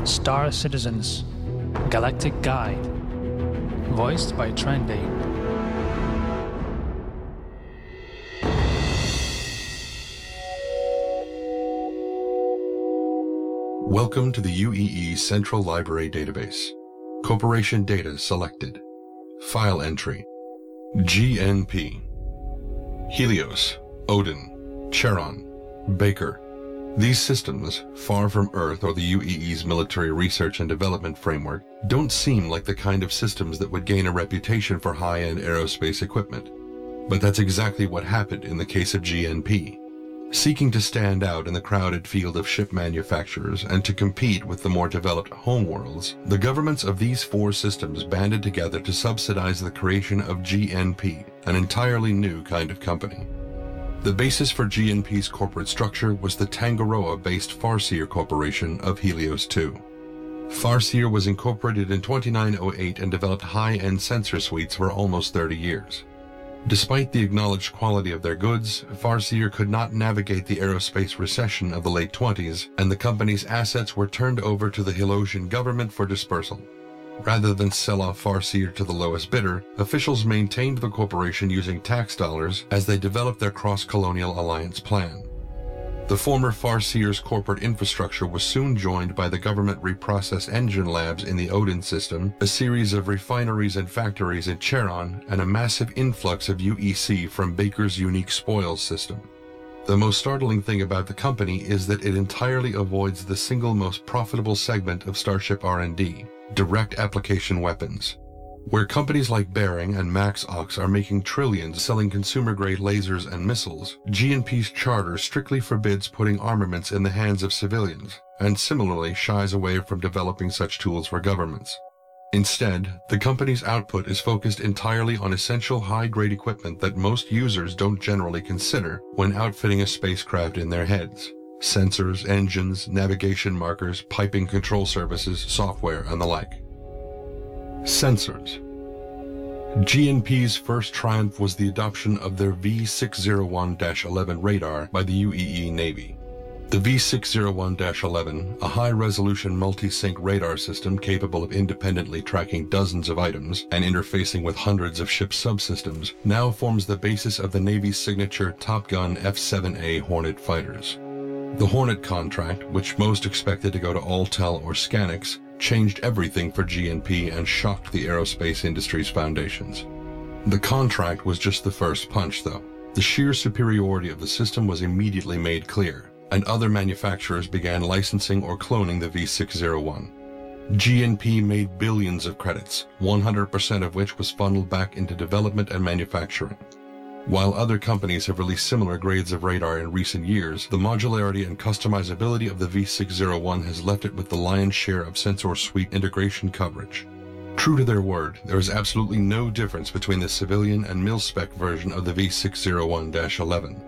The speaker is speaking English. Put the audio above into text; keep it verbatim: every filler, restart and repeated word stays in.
Star Citizens Galactic Guide, voiced by Trendy. Welcome to the U E E Central Library Database. Corporation data selected. File entry. G N P. Helios, Odin, Charon, Baker. These systems, far from Earth or the U E E's military research and development framework, don't seem like the kind of systems that would gain a reputation for high-end aerospace equipment. But that's exactly what happened in the case of G N P. Seeking to stand out in the crowded field of ship manufacturers and to compete with the more developed homeworlds, the governments of these four systems banded together to subsidize the creation of G N P, an entirely new kind of company. The basis for G N P's corporate structure was the Tangaroa-based Farseer Corporation of Helios two. Farseer was incorporated in twenty-nine oh eight and developed high-end sensor suites for almost thirty years. Despite the acknowledged quality of their goods, Farseer could not navigate the aerospace recession of the late twenties, and the company's assets were turned over to the Helosian government for dispersal. Rather than sell off Farseer to the lowest bidder, officials maintained the corporation using tax dollars as they developed their cross-colonial alliance plan. The former Farseer's corporate infrastructure was soon joined by the government reprocessed engine labs in the Odin system, a series of refineries and factories in Charon, and a massive influx of U E C from Baker's unique spoils system. The most startling thing about the company is that it entirely avoids the single most profitable segment of Starship R and D, direct application weapons. Where companies like Behring and MaxOx are making trillions selling consumer-grade lasers and missiles, G N P's charter strictly forbids putting armaments in the hands of civilians, and similarly shies away from developing such tools for governments. Instead, the company's output is focused entirely on essential high-grade equipment that most users don't generally consider when outfitting a spacecraft in their heads: sensors, engines, navigation markers, piping control services, software, and the like. Sensors. G N P's first triumph was the adoption of their V six oh one dash eleven radar by the U E E Navy. The V six oh one dash eleven, a high-resolution multi-sync radar system capable of independently tracking dozens of items and interfacing with hundreds of ship subsystems, now forms the basis of the Navy's signature Top Gun F seven A Hornet fighters. The Hornet contract, which most expected to go to Altel or Scanix, changed everything for G N P and shocked the aerospace industry's foundations. The contract was just the first punch, though. The sheer superiority of the system was immediately made clear, and other manufacturers began licensing or cloning the V six oh one. G N P made billions of credits, one hundred percent of which was funneled back into development and manufacturing. While other companies have released similar grades of radar in recent years, the modularity and customizability of the V six oh one has left it with the lion's share of sensor suite integration coverage. True to their word, there is absolutely no difference between the civilian and mil-spec version of the V six oh one dash eleven.